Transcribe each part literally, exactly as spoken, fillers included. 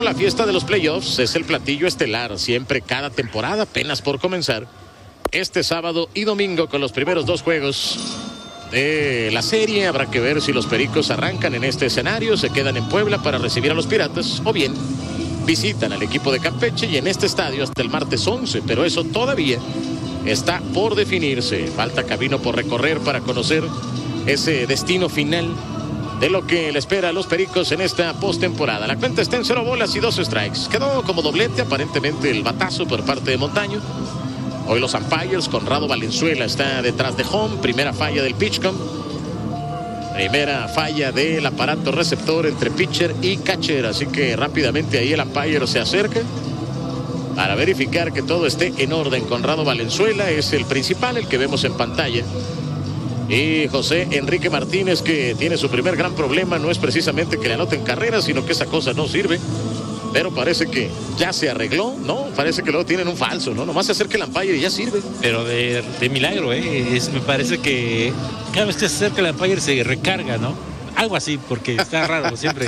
La fiesta de los playoffs es el platillo estelar, siempre cada temporada, apenas por comenzar. Este sábado y domingo con los primeros dos juegos de la serie. Habrá que ver si los Pericos arrancan en este escenario, se quedan en Puebla para recibir a los Piratas, o bien visitan al equipo de Campeche y en este estadio hasta el martes once, pero eso todavía está por definirse. Falta camino por recorrer para conocer ese destino final de lo que le espera a los Pericos en esta postemporada. La cuenta está en cero bolas y dos strikes. Quedó como doblete aparentemente el batazo por parte de Montaño. Hoy los umpires, Conrado Valenzuela está detrás de home. Primera falla del pitchcom. Primera falla del aparato receptor entre pitcher y catcher. Así que rápidamente ahí el umpire se acerca para verificar que todo esté en orden. Conrado Valenzuela es el principal, el que vemos en pantalla. Y José Enrique Martínez, que tiene su primer gran problema, no es precisamente que le anoten carreras, sino que esa cosa no sirve. Pero parece que ya se arregló, ¿no? Parece que luego tienen un falso, ¿no? Nomás se acerca el umpire y ya sirve. Pero de, de milagro, ¿eh? Es, me parece que cada vez que se acerca el umpire se recarga, ¿no? Algo así, porque está raro siempre.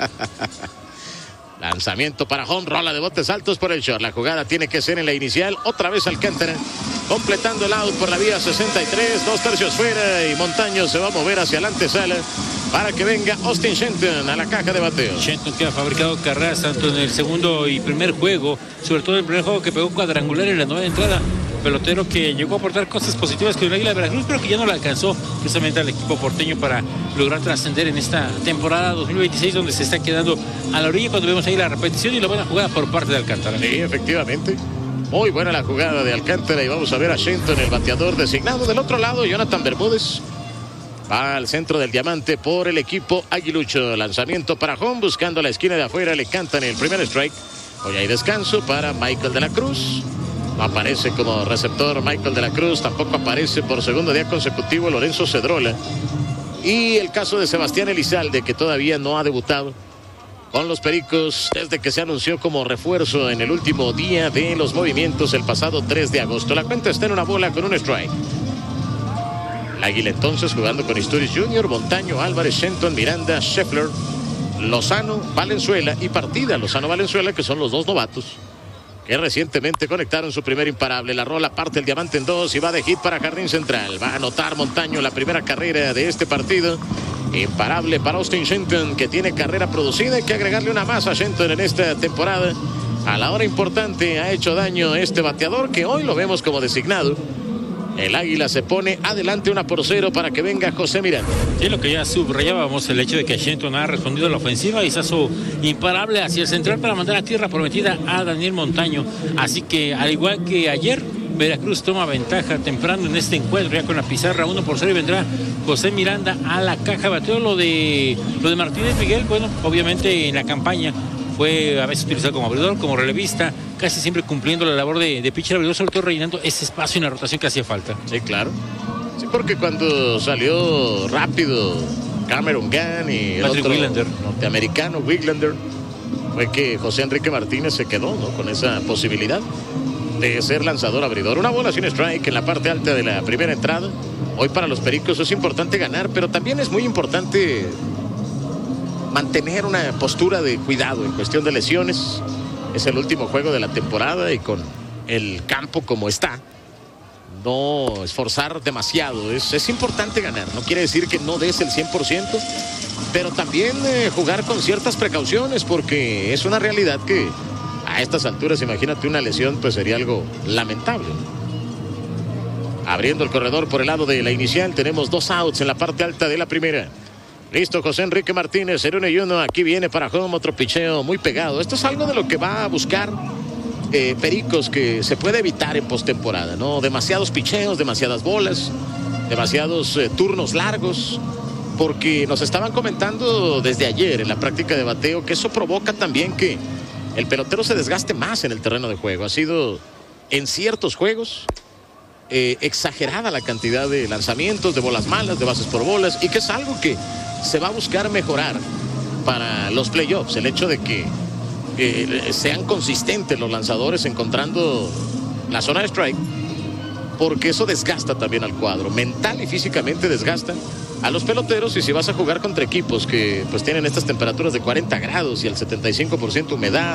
Lanzamiento para home, rola de botes altos por el short. La jugada tiene que ser en la inicial. Otra vez Alcántara, completando el out por la vía sesenta y tres. Dos tercios fuera y Montaño se va a mover hacia la antesala para que venga Austin Shenton a la caja de bateo. Shenton, que ha fabricado carreras tanto en el segundo y primer juego, sobre todo en el primer juego que pegó cuadrangular en la nueva entrada. Pelotero que llegó a aportar cosas positivas con el Águila de Veracruz, pero que ya no le alcanzó precisamente al equipo porteño para lograr trascender en esta temporada dos mil veintiséis, donde se está quedando a la orilla cuando vemos ahí la repetición y la buena jugada por parte de Alcántara. Sí, efectivamente. Muy buena la jugada de Alcántara y vamos a ver a Shenton, el bateador designado. Del otro lado, Jonathan Bermúdez va al centro del diamante por el equipo aguilucho. Lanzamiento para home, buscando la esquina de afuera, le cantan el primer strike. Hoy hay descanso para Michael de la Cruz. No aparece como receptor Michael de la Cruz, tampoco aparece por segundo día consecutivo Lorenzo Cedrola. Y el caso de Sebastián Elizalde, que todavía no ha debutado con los Pericos desde que se anunció como refuerzo en el último día de los movimientos el pasado tres de agosto. La cuenta está en una bola con un strike. El Águila entonces jugando con Isturiz junior, Montaño, Álvarez, Shenton, Miranda, Scheffler, Lozano, Valenzuela y Partida. Lozano, Valenzuela, que son los dos novatos que recientemente conectaron su primer imparable. La rola parte el diamante en dos y va de hit para Jardín Central. Va a anotar Montaño la primera carrera de este partido. Imparable para Austin Shenton, que tiene carrera producida. Hay que agregarle una más a Shenton en esta temporada. A la hora importante ha hecho daño este bateador, que hoy lo vemos como designado. El Águila se pone adelante una por cero para que venga José Miranda. Sí, lo que ya subrayábamos, el hecho de que Shenton ha respondido a la ofensiva y su imparable hacia el central para mandar a tierra prometida a Daniel Montaño. Así que, al igual que ayer, Veracruz toma ventaja temprano en este encuentro, ya con la pizarra uno por cero, y vendrá José Miranda a la caja. Bateo lo de, lo de Martínez Miguel, bueno, obviamente en la campaña fue a veces utilizado como abridor, como relevista, casi siempre cumpliendo la labor de, de pitcher abridor, sobre todo rellenando ese espacio en la rotación que hacía falta. Sí, claro. Sí, porque cuando salió rápido Cameron Gunn y el Patrick otro Wiglander, norteamericano Wiglander, fue que José Enrique Martínez se quedó, ¿no?, con esa posibilidad de ser lanzador abridor. Una bola sin strike en la parte alta de la primera entrada. Hoy para los Pericos es importante ganar, pero también es muy importante mantener una postura de cuidado en cuestión de lesiones. Es el último juego de la temporada y con el campo como está, no esforzar demasiado. Es, es importante ganar. No quiere decir que no des el cien por ciento, pero también eh, jugar con ciertas precauciones, porque es una realidad que a estas alturas, imagínate una lesión, pues sería algo lamentable. Abriendo el corredor por el lado de la inicial, tenemos dos outs en la parte alta de la primera. Listo José Enrique Martínez, cero uno y uno. Aquí viene para home, otro picheo muy pegado. Esto es algo de lo que va a buscar eh, Pericos, que se puede evitar en postemporada, ¿no? Demasiados picheos, demasiadas bolas, demasiados eh, turnos largos, porque nos estaban comentando desde ayer en la práctica de bateo que eso provoca también que el pelotero se desgaste más en el terreno de juego. Ha sido en ciertos juegos eh, exagerada la cantidad de lanzamientos, de bolas malas, de bases por bolas, y que es algo que se va a buscar mejorar para los playoffs. El hecho de que eh, sean consistentes los lanzadores encontrando la zona de strike porque eso desgasta también al cuadro, mental y físicamente desgasta a los peloteros. Y si vas a jugar contra equipos que pues tienen estas temperaturas de cuarenta grados y el setenta y cinco por ciento humedad,